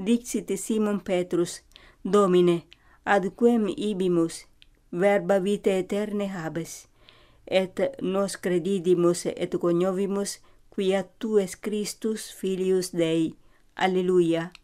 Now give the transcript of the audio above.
Dixit Simon Petrus, Domine, ad quem ibimus, verba vitae aeternae habes, et nos credidimus et coniovimus quia tu es Christus filius Dei. Alleluia.